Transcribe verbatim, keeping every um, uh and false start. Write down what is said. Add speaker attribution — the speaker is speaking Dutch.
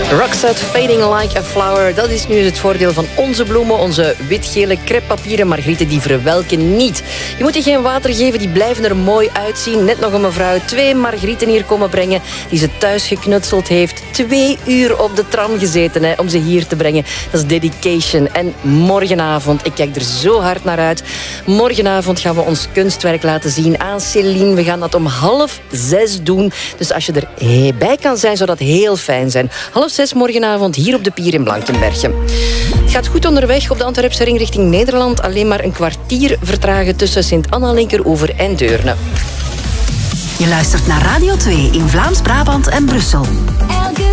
Speaker 1: Roxette, Fading Like a Flower. Dat is nu het voordeel van onze bloemen. Onze wit-gele crêpepapieren margrieten, die verwelken niet. Je moet die geen water geven, die blijven er mooi uitzien. Net nog een mevrouw twee margrieten hier komen brengen, die ze thuis geknutseld heeft. Twee uur op de tram gezeten hè, om ze hier te brengen. Dat is dedication. En morgenavond, ik kijk er zo hard naar uit. Morgenavond gaan we ons kunstwerk laten zien aan Céline. We gaan dat om half zes doen. Dus als je erbij kan zijn, zou dat heel fijn zijn. Half zes morgenavond hier op de Pier in Blankenberge. Het gaat goed onderweg op de Antwerpse ring richting Nederland. Alleen maar een kwartier vertragen tussen Sint-Anna, Linkeroever en Deurne.
Speaker 2: Je luistert naar Radio twee in Vlaams-Brabant en Brussel.
Speaker 3: Elke